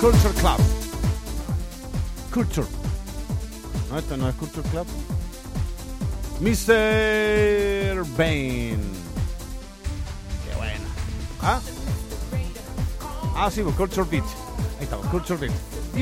Culture Club. Culture. No, esto no es Culture Club. Mr. Bane. Qué bueno. ¿Ah? Sí, pues Culture Beat. Ahí estamos, Culture Beat.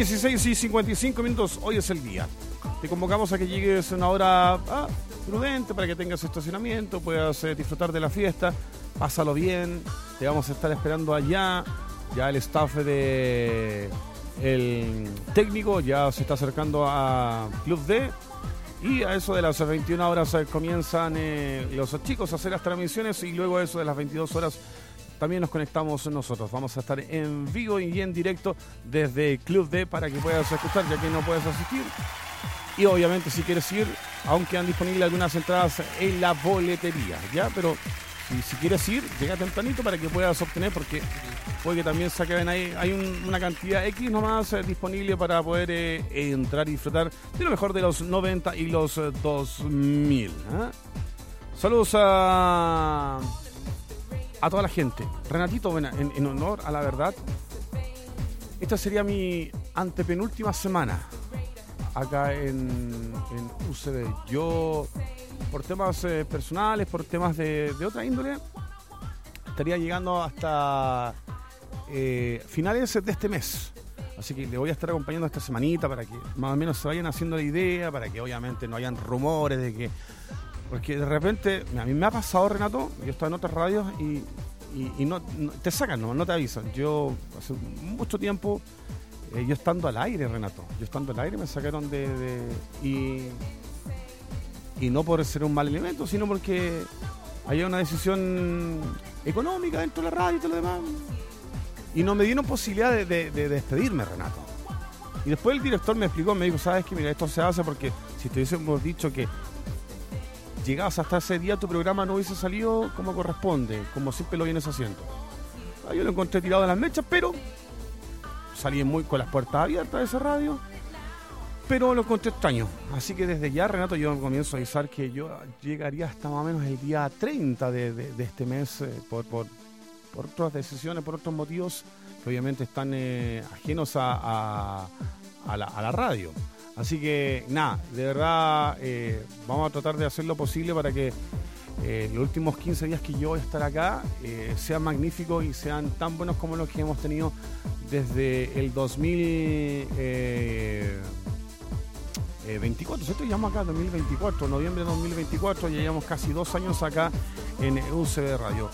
16:55. Hoy es el día. Te convocamos a que llegues a una hora prudente para que tengas estacionamiento, puedas disfrutar de la fiesta. Pásalo bien. Te vamos a estar esperando allá. Ya el staff de el técnico ya se está acercando a Club D. Y a eso de las 21 horas comienzan los chicos a hacer las transmisiones y luego a eso de las 22 horas también nos conectamos nosotros. Vamos a estar en vivo y en directo desde Club D para que puedas escuchar, ya que no puedes asistir. Y obviamente si quieres ir, aún quedan disponibles algunas entradas en la boletería, ¿ya? Pero si quieres ir, llega tempranito para que puedas obtener, porque puede que también se acaben ahí. Hay una cantidad X nomás disponible para poder entrar y disfrutar de lo mejor de los 90 y los 2000. Saludos a toda la gente. Renatito, bueno, en honor a la verdad, esta sería mi antepenúltima semana acá en UCB. Yo, por temas personales, por temas de otra índole, estaría llegando hasta finales de este mes. Así que le voy a estar acompañando esta semanita para que más o menos se vayan haciendo la idea, para que obviamente no hayan rumores de que... Porque de repente, a mí me ha pasado, Renato, yo estaba en otras radios y no te sacan, no te avisan. Yo hace mucho tiempo... yo estando al aire, Renato, me sacaron y no por ser un mal elemento, sino porque había una decisión económica dentro de la radio y todo lo demás, y no me dieron posibilidad de despedirme, Renato. Y después el director me explicó, me dijo, ¿sabes qué? Mira, esto se hace porque si te hubiésemos dicho que llegabas hasta ese día, tu programa no hubiese salido como corresponde, como siempre lo vienes haciendo. Yo lo encontré tirado de las mechas, pero salí muy con las puertas abiertas de esa radio, pero lo encontré extraño. Así que desde ya, Renato, yo comienzo a avisar que yo llegaría hasta más o menos el día 30 de este mes por otras decisiones, por otros motivos que obviamente están ajenos a la radio. Así que nada, de verdad vamos a tratar de hacer lo posible para que los últimos 15 días que yo voy a estar acá sean magníficos y sean tan buenos como los que hemos tenido desde el 2024. Nosotros llevamos acá 2024, noviembre de 2024, ya llevamos casi 2 años acá en UCB Radio.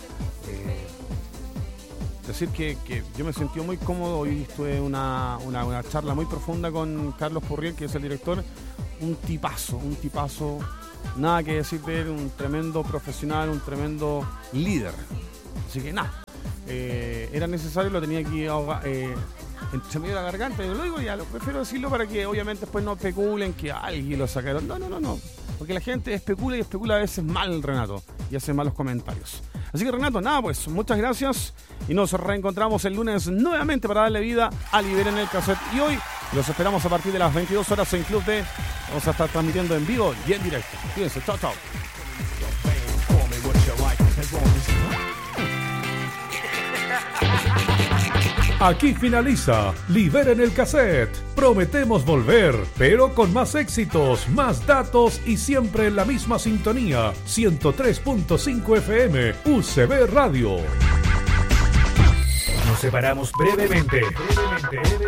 Decir que yo me sentí muy cómodo. Hoy tuve una charla muy profunda con Carlos Purriel, que es el director, un tipazo, nada que decir de él, un tremendo profesional, un tremendo líder. Así que nada, era necesario, lo tenía aquí entre medio de la garganta, yo lo digo, ya lo prefiero decirlo para que obviamente después no especulen que alguien lo sacaron. No, porque la gente especula y especula a veces mal, Renato, y hace malos comentarios. Así que, Renato, nada, pues muchas gracias y nos reencontramos el lunes nuevamente para darle vida a Liberen el Cassette. Y hoy los esperamos a partir de las 22 horas en Club D. Vamos a estar transmitiendo en vivo y en directo. Cuídense, chao. Aquí finaliza Liberen el Cassette. Prometemos volver, pero con más éxitos, más datos y siempre en la misma sintonía. 103.5 FM, UCB Radio. Nos separamos brevemente.